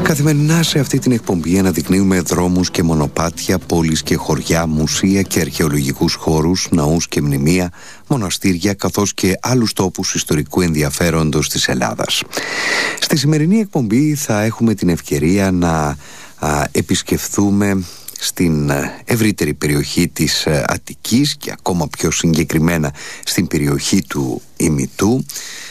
Καθημερινά σε αυτή την εκπομπή αναδεικνύουμε δρόμους και μονοπάτια, πόλεις και χωριά, μουσεία και αρχαιολογικούς χώρους, ναούς και μνημεία, μοναστήρια καθώς και άλλους τόπους ιστορικού ενδιαφέροντος της Ελλάδας. Στη σημερινή εκπομπή θα έχουμε την ευκαιρία να επισκεφθούμε στην ευρύτερη περιοχή της Αττικής και ακόμα πιο συγκεκριμένα στην περιοχή του Ημιτού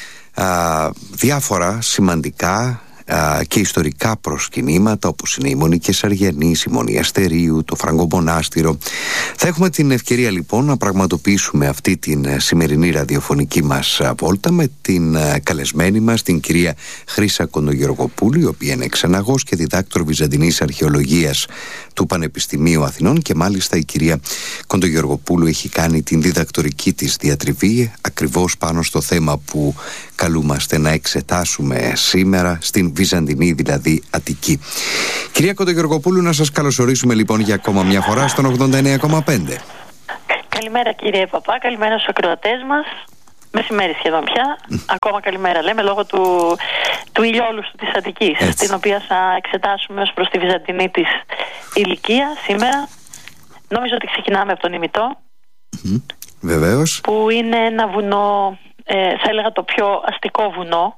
διάφορα σημαντικά και ιστορικά προσκυνήματα, όπως είναι η Μονή Κεσαριανής, η Μονή Αστερίου, το Φραγκομονάστηρο. Θα έχουμε την ευκαιρία λοιπόν να πραγματοποιήσουμε αυτή την σημερινή ραδιοφωνική μας βόλτα με την καλεσμένη μας, την κυρία Χρύσα Κοντογεωργοπούλου, η οποία είναι ξεναγός και διδάκτορ Βυζαντινής Αρχαιολογίας του Πανεπιστημίου Αθηνών, και μάλιστα η κυρία Κοντογεωργοπούλου έχει κάνει την διδακτορική της διατριβή ακριβώς πάνω στο θέμα που καλούμαστε να εξετάσουμε σήμερα, στην Βυζαντινή δηλαδή Αττική. Κυρία Κοντογεωργοπούλου, να σας καλωσορίσουμε λοιπόν για ακόμα μια φορά στον 89,5. Καλημέρα κύριε Παπά, καλημέρα στους ακροατές μας. Μεσημέρι σχεδόν πια. Ακόμα καλημέρα λέμε λόγω του ηλιόλουστου της Αττικής, την οποία θα εξετάσουμε ως προς τη βυζαντινή της ηλικία σήμερα. Νομίζω ότι ξεκινάμε από τον Ημιτό. Βεβαίως. Που είναι ένα βουνό, θα έλεγα το πιο αστικό βουνό,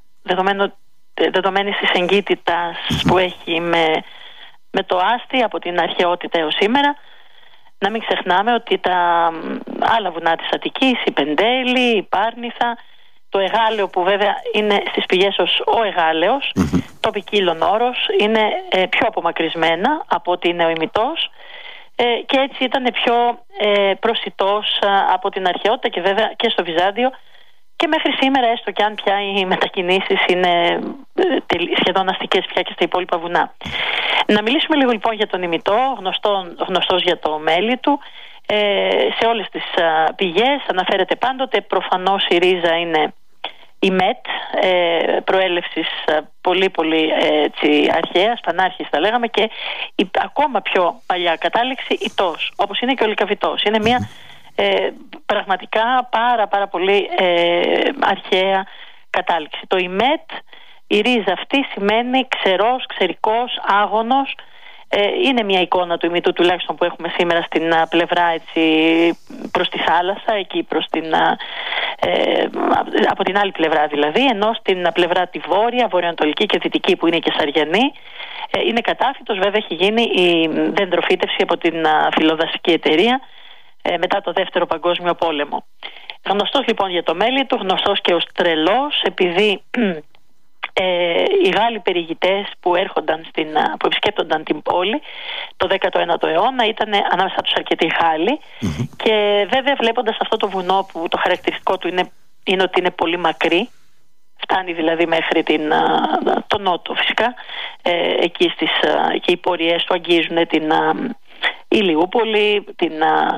δεδομένης της εγκύτητας που έχει με το άστι από την αρχαιότητα έως σήμερα. Να μην ξεχνάμε ότι τα άλλα βουνά της Αττικής, η Πεντέλη, η Πάρνηθα, το Εγάλεο, που βέβαια είναι στις πηγές ως ο Εγάλεος, το Ποικίλον όρος, είναι πιο απομακρυσμένα από ότι είναι ο Ημιτός, και έτσι ήταν πιο προσιτός από την αρχαιότητα και βέβαια και στο Βυζάντιο, και μέχρι σήμερα, έστω και αν πια οι μετακινήσεις είναι σχεδόν αστικές πια και στα υπόλοιπα βουνά. Να μιλήσουμε λίγο λοιπόν για τον Ημιτό, γνωστός για το μέλι του. Σε όλες τις πηγές αναφέρεται πάντοτε, προφανώς η ρίζα είναι η ΜΕΤ, προέλευσης πολύ αρχαίας, πανάρχης θα λέγαμε, και η ακόμα πιο παλιά κατάληξη η ΤΟΣ, όπως είναι και ο Λυκαβητός. Είναι μια πραγματικά πάρα πολύ αρχαία κατάληξη. Το ΙΜΕΤ, η ρίζα αυτή, σημαίνει ξερός, ξερικός, άγωνος. Είναι μια εικόνα του Ημιτού τουλάχιστον που έχουμε σήμερα στην πλευρά έτσι, προς τη θάλασσα, εκεί από την άλλη πλευρά δηλαδή, ενώ στην πλευρά τη βόρεια, βορειοανατολική και δυτική, που είναι η Κεσαριανή, είναι κατάφυτος. Βέβαια έχει γίνει η δεντροφύτευση από την Φιλοδασική Εταιρεία μετά το Δεύτερο Παγκόσμιο Πόλεμο. Γνωστός λοιπόν για το μέλι του, γνωστός και ως τρελός, επειδή οι Γάλλοι περιηγητές που επισκέπτονταν την πόλη το 19ο αιώνα ήταν ανάμεσα τους αρκετοί Γάλλοι, και βέβαια βλέποντας αυτό το βουνό, που το χαρακτηριστικό του είναι ότι είναι πολύ μακρύ, φτάνει δηλαδή μέχρι το νότο φυσικά, εκεί και οι πορείες του αγγίζουν την Ηλιούπολη, την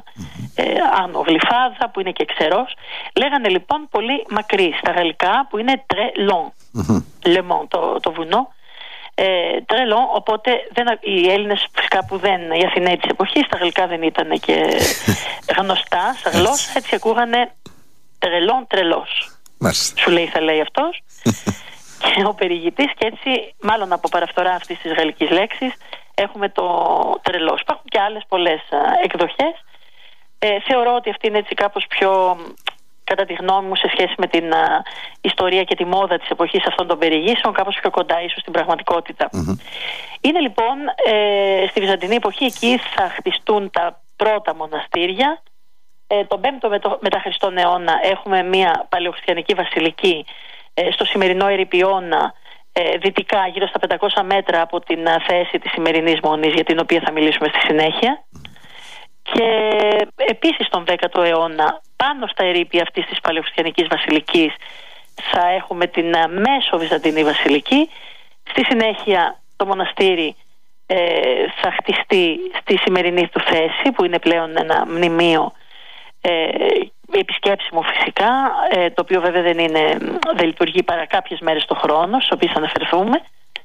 Άνω Γλυφάδα, που είναι και ξερός. Λέγανε λοιπόν πολύ μακρύ στα γαλλικά, που είναι très long, Le Mans, το βουνό, très long. Οπότε οι Έλληνες φυσικά οι Αθηναίοι της εποχής, στα γαλλικά δεν ήταν και γνωστά σαν γλώσσα, έτσι ακούγανε τρελόν, τρελός. Σου λέει, θα λέει αυτός και ο περιηγητής, και έτσι μάλλον από παραφθορά αυτής της γαλλικής λέξης έχουμε το τρελός. Υπάρχουν και άλλες πολλές εκδοχές. Θεωρώ ότι αυτή είναι έτσι κάπως πιο, κατά τη γνώμη μου, σε σχέση με την ιστορία και τη μόδα της εποχής αυτών των περιηγήσεων, κάπως πιο κοντά ίσως στην πραγματικότητα. Είναι λοιπόν στη Βυζαντινή εποχή, εκεί θα χτιστούν τα πρώτα μοναστήρια. Τον 5ο μετά Χριστόν αιώνα έχουμε μια παλαιοχριστιανική βασιλική στο σημερινό Ερειπιώνα, δυτικά, γύρω στα 500 μέτρα από την θέση της σημερινής Μονής, για την οποία θα μιλήσουμε στη συνέχεια. Και επίσης τον 10ο αιώνα, πάνω στα ερείπια αυτής της παλαιοχριστιανικής βασιλικής, θα έχουμε την μέσο Βυζαντινή βασιλική. Στη συνέχεια το μοναστήρι θα χτιστεί στη σημερινή του θέση, που είναι πλέον ένα μνημείο επισκέψιμο φυσικά, το οποίο βέβαια δεν λειτουργεί παρά κάποιες μέρες το χρόνο, στις οποίες θα αναφερθούμε.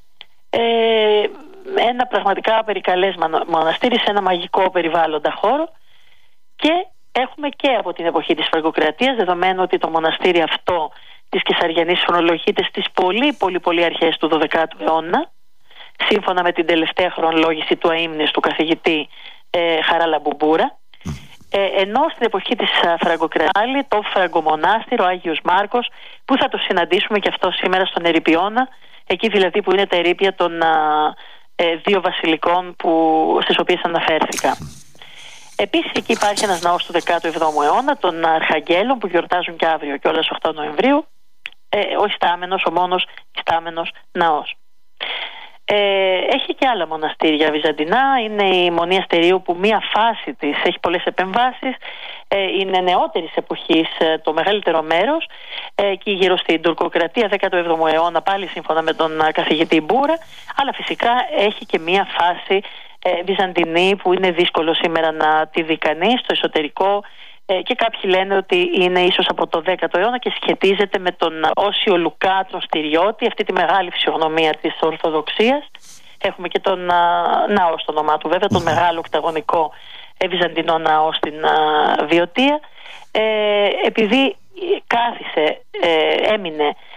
Ένα πραγματικά περικαλές μοναστήρι σε ένα μαγικό περιβάλλοντα χώρο. Και έχουμε και από την εποχή της Φραγκοκρατίας, δεδομένου ότι το μοναστήρι αυτό της Κεσαριανής χρονολογείται στις πολύ αρχές του 12ου αιώνα, σύμφωνα με την τελευταία χρονολόγηση του αείμνης του καθηγητή Χαράλαμπουμπούρα. Ενώ στην εποχή της Φραγκοκρατάλη το φραγκομονάστηρο Άγιος Μάρκος, που θα το συναντήσουμε και αυτό σήμερα στον Ερειπιώνα, εκεί δηλαδή που είναι τα ερείπια των δύο βασιλικών στις οποίες αναφέρθηκα. Επίσης εκεί υπάρχει ένας ναός του 17ου αιώνα των Αρχαγγέλων, που γιορτάζουν και αύριο κιόλας 8 Νοεμβρίου, ο μόνος ιστάμενος ναός. Έχει και άλλα μοναστήρια βυζαντινά. Είναι η Μονή Αστερίου, που μία φάση της έχει πολλές επεμβάσεις, είναι νεότερης εποχής το μεγαλύτερο μέρος, και γύρω στην τουρκοκρατία 17ου αιώνα, πάλι σύμφωνα με τον καθηγητή Μπούρα, αλλά φυσικά έχει και μία φάση βυζαντινή που είναι δύσκολο σήμερα να τη δει κανείς στο εσωτερικό, και κάποιοι λένε ότι είναι ίσως από το 10ο αιώνα και σχετίζεται με τον Όσιο Λουκά τον Στυριώτη, αυτή τη μεγάλη φυσιογνωμία της Ορθοδοξίας. Έχουμε και τον ναό στο όνομά του, βέβαια, τον μεγάλο οκταγωνικό βυζαντινό ναό στην Βιωτία. Επειδή έμεινε